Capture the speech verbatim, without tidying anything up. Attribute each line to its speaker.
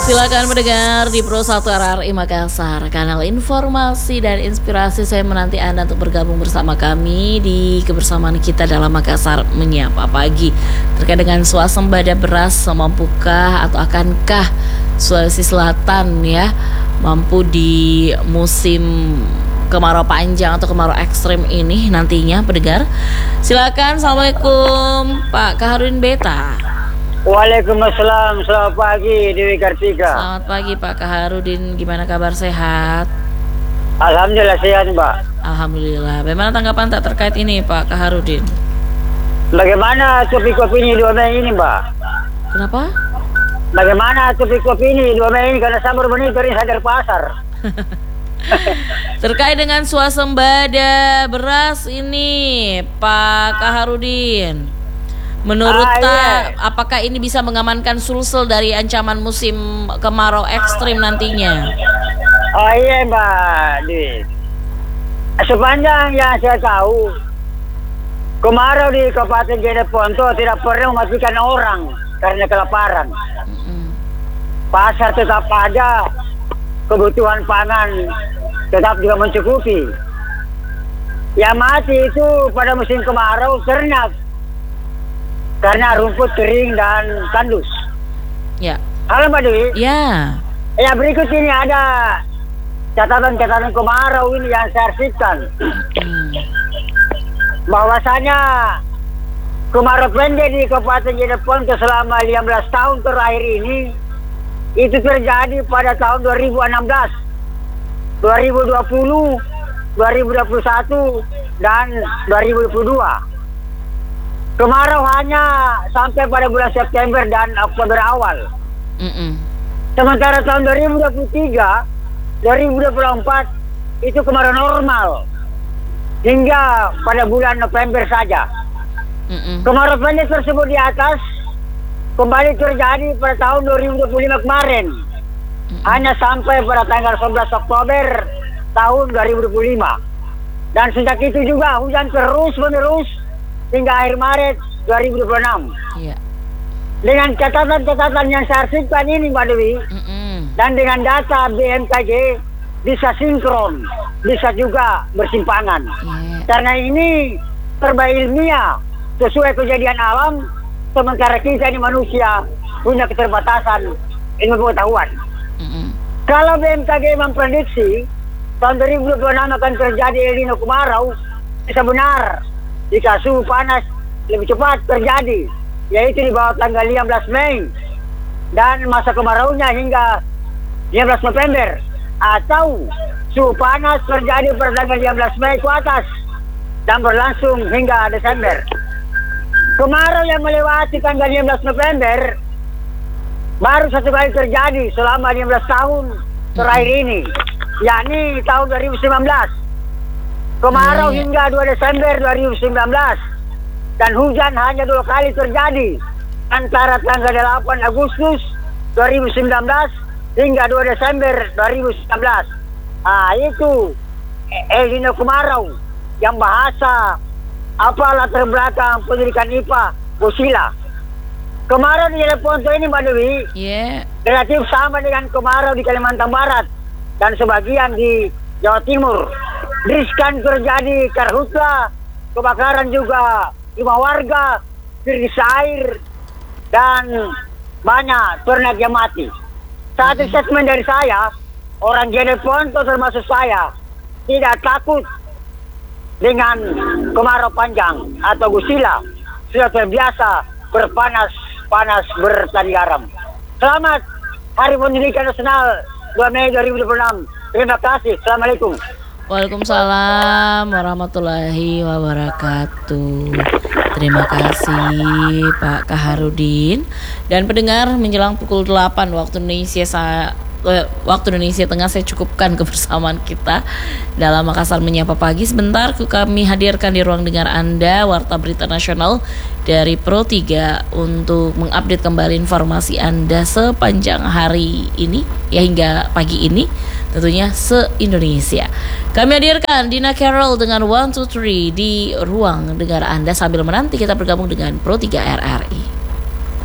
Speaker 1: Silakan mendengar di Pro satu R R I Makassar, kanal informasi dan inspirasi. Saya menanti Anda untuk bergabung bersama kami di kebersamaan kita dalam Makassar Menyapa Pagi. Terkait dengan swasembada beras, mampukah atau akankah Sulawesi Selatan ya mampu di musim kemarau panjang atau kemarau ekstrim ini nantinya, pendengar? Silakan. Assalamualaikum Pak Kaharudin Beta.
Speaker 2: Waalaikumsalam, selamat pagi Dewi Kartika.
Speaker 1: Selamat pagi Pak Kaharudin, gimana kabar, sehat?
Speaker 2: Alhamdulillah sehat Mbak.
Speaker 1: Alhamdulillah. Bagaimana tanggapan tak terkait ini Pak Kaharudin?
Speaker 2: Bagaimana topik kopi ini dua Mei ini Mbak?
Speaker 1: Kenapa?
Speaker 2: Bagaimana topik kopi ini dua Mei ini, karena saya baru menikah ini sadar pasar.
Speaker 1: Terkait dengan swasembada beras ini Pak Kaharudin, menurut
Speaker 2: ah,
Speaker 1: tak,
Speaker 2: iya.
Speaker 1: apakah ini bisa mengamankan Sulsel dari ancaman musim kemarau ekstrim nantinya?
Speaker 2: Oh iya Mbak Dewi. Sepanjang yang saya tahu, kemarau di Kabupaten Jeneponto tidak pernah mematikan orang karena kelaparan.
Speaker 1: Mm-mm.
Speaker 2: Pasar tetap ada, kebutuhan pangan tetap juga mencukupi. Yang mati itu pada musim kemarau ternak, karena rumput kering dan tandus.
Speaker 1: Ya.
Speaker 2: Halo Mbak Dewi.
Speaker 1: Ya.
Speaker 2: Ya, berikut ini ada catatan-catatan kemarau ini yang saya arsipkan.
Speaker 1: Hmm.
Speaker 2: Bahwasanya kemarau pendek di Kabupaten Jeneponto selama lima belas tahun terakhir ini itu terjadi pada tahun dua ribu enam belas, dua ribu dua puluh, dua ribu dua puluh satu, dan dua ribu dua puluh dua. Kemarau hanya sampai pada bulan September dan Oktober awal.
Speaker 1: Mm-mm.
Speaker 2: Sementara tahun dua ribu dua puluh tiga, dua ribu dua puluh empat itu kemarau normal hingga pada bulan November saja.
Speaker 1: Mm-mm.
Speaker 2: Kemarau pendek tersebut di atas kembali terjadi pada tahun dua ribu dua puluh lima kemarin. Mm-mm. Hanya sampai pada tanggal sebelas Oktober tahun dua ribu dua puluh lima. Dan sejak itu juga hujan terus menerus hingga akhir Maret dua ribu dua puluh enam.
Speaker 1: Iya.
Speaker 2: Dengan catatan-catatan yang saya arsipkan ini Mbak Dewi,
Speaker 1: Mm-mm.
Speaker 2: dan dengan data B M K G bisa sinkron, bisa juga bersimpangan.
Speaker 1: Yeah.
Speaker 2: Karena ini serba ilmiah, sesuai kejadian alam, sementara kita ini manusia punya keterbatasan ilmu pengetahuan.
Speaker 1: Mm-mm.
Speaker 2: Kalau B M K G memprediksi tahun dua ribu dua puluh enam akan terjadi El Nino kemarau, bisa benar jika suhu panas lebih cepat terjadi, yaitu di bawah tanggal lima belas Mei dan masa kemaraunya hingga lima belas November, atau suhu panas terjadi pada tanggal lima belas Mei ke atas dan berlangsung hingga Desember. Kemarau yang melewati tanggal lima belas November baru satu kali terjadi selama lima belas tahun terakhir ini, yakni tahun dua ribu sembilan belas. Kemarau
Speaker 1: hmm.
Speaker 2: hingga dua Desember dua ribu sembilan belas, dan hujan hanya dua kali terjadi antara tanggal delapan Agustus dua ribu sembilan belas hingga dua Desember dua ribu sembilan belas. Ah, itu El Nino kemarau yang bahasa apa latar belakang pendidikan I P A Gosila. Kemarau di Jeneponto ini Mbak Dewi
Speaker 1: Yeah.
Speaker 2: relatif sama dengan kemarau di Kalimantan Barat dan sebagian di Jawa Timur. Riskan terjadi karhutla, kebakaran juga rumah warga, krisis air, dan banyak ternak yang mati. Satu statement dari saya, orang Jeneponto termasuk saya tidak takut dengan kemarau panjang atau gusila. Sudah terbiasa berpanas-panas bertani garam. Selamat Hari Pendidikan Nasional dua Mei dua ribu dua puluh enam. Terima kasih. Assalamualaikum.
Speaker 1: Waalaikumsalam warahmatullahi wabarakatuh. Terima kasih Pak Kaharudin. Dan pendengar, menjelang pukul delapan waktu Indonesia sa- waktu Indonesia Tengah, saya cukupkan kebersamaan kita dalam Makassar Menyapa Pagi. Sebentar kami hadirkan di ruang dengar Anda Warta Berita Nasional dari Pro tiga untuk mengupdate kembali informasi Anda sepanjang hari ini ya, hingga pagi ini tentunya se-Indonesia. Kami hadirkan Dina Carol dengan one two three di ruang dengar Anda sambil menanti kita bergabung dengan Pro tiga R R I.